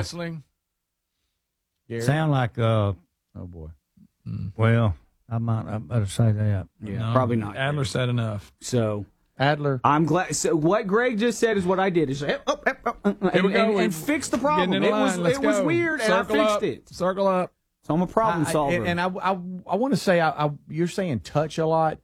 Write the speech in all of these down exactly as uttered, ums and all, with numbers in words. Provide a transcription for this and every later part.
wrestling. Gary? Sound like, uh, Oh, boy. well, I might I better say that. Yeah, No, probably not. Adler said enough. So Adler. I'm glad. So what Greg just said is what I did. Is up, up, up, up, and, Here we go. and, We- and fix the problem. Getting It in was line. Let's it was go. weird, Circle and I fixed up. it. Circle up. So I'm a problem I- solver. and, and I, I, I want to say, I, I, you're saying touch a lot.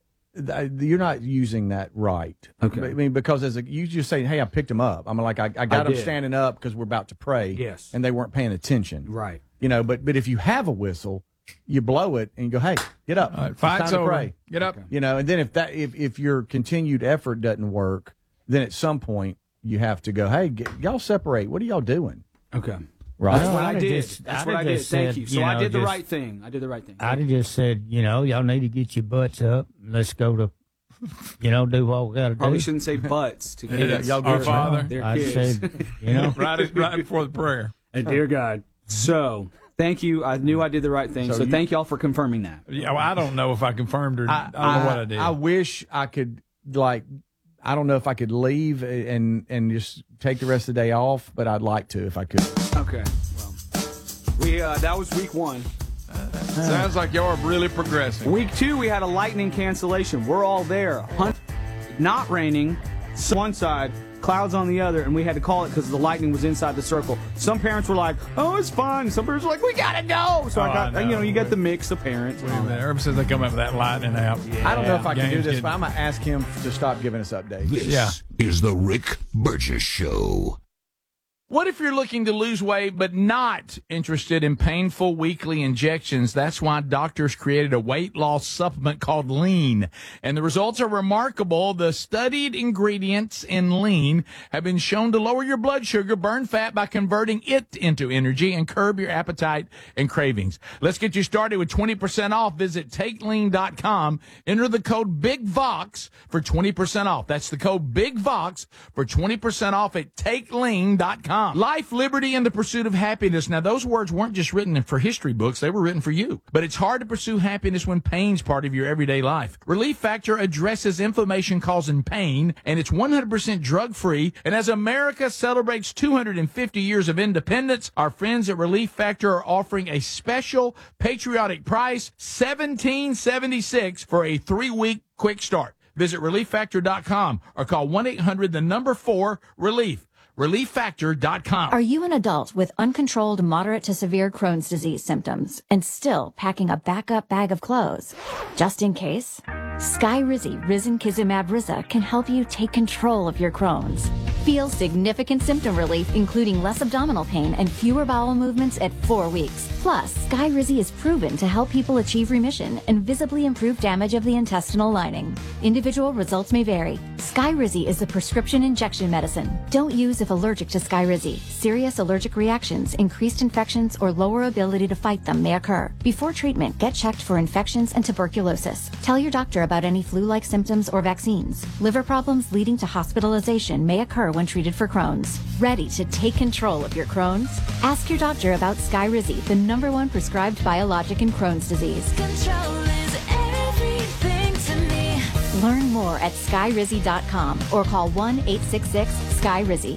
Th- You're not using that right. Okay. I mean, because as a, you just say, hey, I picked them up. I'm like, I, I got I them did. standing up because we're about to pray. Yes. And they weren't paying attention. Right. You know, but but if you have a whistle, you blow it and you go, hey, get up. All right, It's fight's time to over. pray. Get up. You know, and then if that if, if your continued effort doesn't work, then at some point you have to go, hey, get, y'all separate. What are y'all doing? Okay. Right. That's what I'd I have did. just- That's I'd what have I did. just Thank said, you. So you I know, did the just- right thing. I did the right thing. I'd have just said, you know, y'all need to get your butts up. Let's go to, you know, do what we got to Probably do. shouldn't say butts to Yeah, kids. y'all Our good. Father. They're I kids. said, you know, Right, right before the prayer. And dear God. So thank you. I knew I did the right thing. So, So you- thank y'all for confirming that. Yeah, well, I don't know if I confirmed or I, I, don't know what I did. I wish I could, like, I don't know if I could leave and and just take the rest of the day off, but I'd like to if I could. Okay. Well, we uh, that was week one. Sounds like y'all are really progressing. Week two, we had a lightning cancellation. We're all there. Hun- Not raining. So one side, clouds on the other, and we had to call it because the lightning was inside the circle. Some parents were like, "Oh, it's fine." Some parents were like, "We gotta go." So Oh, I got, I know. you know, you get the mix of parents. Wait a minute. Ever since they come up with that lightning app. I don't know if I can do Game's this, getting- but I'm gonna ask him to stop giving us updates. This Yeah. is the Rick Burgess Show. What if you're looking to lose weight but not interested in painful weekly injections? That's why doctors created a weight loss supplement called Lean. And the results are remarkable. The studied ingredients in Lean have been shown to lower your blood sugar, burn fat by converting it into energy, and curb your appetite and cravings. Let's get you started with twenty percent off. Visit take lean dot com. Enter the code BIGVOX for twenty percent off. That's the code BIGVOX for twenty percent off at take lean dot com. Life, liberty, and the pursuit of happiness. Now, those words weren't just written for history books. They were written for you. But it's hard to pursue happiness when pain's part of your everyday life. Relief Factor addresses inflammation-causing pain, and it's one hundred percent drug-free. And as America celebrates two hundred fifty years of independence, our friends at Relief Factor are offering a special patriotic price, seventeen seventy-six for a three-week quick start. Visit relief factor dot com or call one eight hundred the number four relief. relief factor dot com. Are you an adult with uncontrolled moderate to severe Crohn's disease symptoms and still packing a backup bag of clothes? Just in case, Skyrizi Risankizumab Riza can help you take control of your Crohn's. Feel significant symptom relief, including less abdominal pain and fewer bowel movements at four weeks. Plus, Skyrizi is proven to help people achieve remission and visibly improve damage of the intestinal lining. Individual results may vary. Skyrizi is a prescription injection medicine. Don't use if allergic to Skyrizi. Serious allergic reactions, increased infections, or lower ability to fight them may occur. Before treatment, get checked for infections and tuberculosis. Tell your doctor about any flu-like symptoms or vaccines. Liver problems leading to hospitalization may occur when treated for Crohn's. Ready to take control of your Crohn's? Ask your doctor about Skyrizi, the number one prescribed biologic in Crohn's disease. Control is everything to me. Learn more at skyrizi dot com or call one eight six six skyrizi.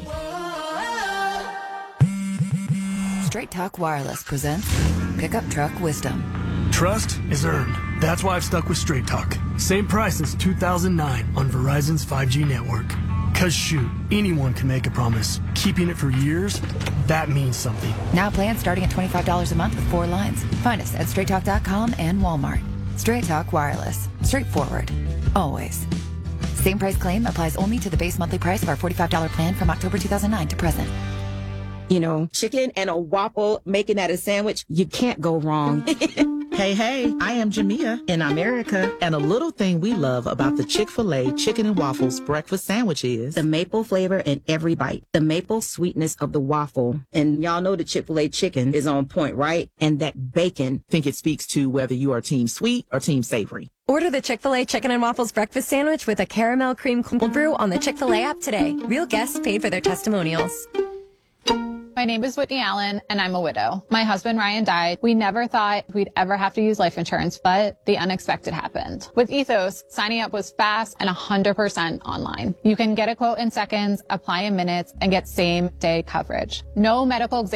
Straight Talk Wireless presents Pickup Truck Wisdom. Trust is earned. That's why I've stuck with Straight Talk. Same price since two thousand nine on Verizon's five G network. Cause shoot, anyone can make a promise. Keeping it for years, that means something. Now plans starting at twenty-five dollars a month with four lines. Find us at straight talk dot com and Walmart. Straight Talk Wireless. Straightforward. Always. Same price claim applies only to the base monthly price of our forty-five dollars plan from October two thousand nine to present. You know, chicken and a waffle, making that a sandwich, you can't go wrong. Hey, hey, I am Jamia in America, and a little thing we love about the Chick-fil-A Chicken and Waffles breakfast sandwich is the maple flavor in every bite, the maple sweetness of the waffle. And y'all know the Chick-fil-A chicken is on point, right? And that bacon. I think it speaks to whether you are team sweet or team savory. Order the Chick-fil-A Chicken and Waffles breakfast sandwich with a caramel cream cold brew on the Chick-fil-A app today. Real guests paid for their testimonials. My name is Whitney Allen, and I'm a widow. My husband, Ryan, died. We never thought we'd ever have to use life insurance, but the unexpected happened. With Ethos, signing up was fast and one hundred percent online. You can get a quote in seconds, apply in minutes, and get same-day coverage. No medical exam